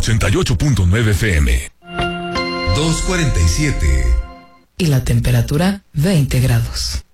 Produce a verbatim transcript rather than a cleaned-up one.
ochenta y ocho punto nueve F M. dos cuarenta y siete. Y la temperatura veinte grados.